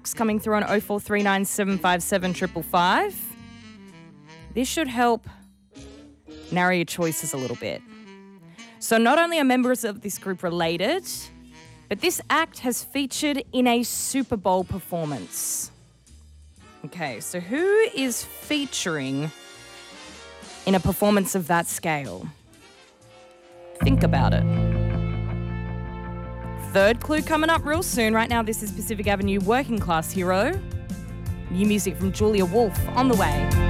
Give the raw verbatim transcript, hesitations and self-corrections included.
acts coming through on oh four three nine, seven five seven, five five five. This should help narrow your choices a little bit. So not only are members of this group related, but this act has featured in a Super Bowl performance. Okay, so who is featuring in a performance of that scale? Think about it. Third clue coming up real soon. Right now, this is Pacific Avenue Working Class Hero. New music from Julia Wolf on the way.